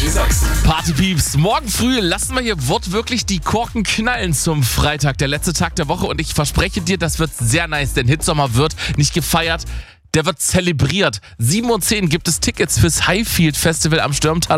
Energy Sachsen. Partypieps, morgen früh lassen wir hier wortwörtlich die Korken knallen zum Freitag, der letzte Tag der Woche. Und ich verspreche dir, das wird sehr nice, denn Hitsommer wird nicht gefeiert, der wird zelebriert. 7:10 Uhr gibt es Tickets fürs Highfield Festival am Stürmtal.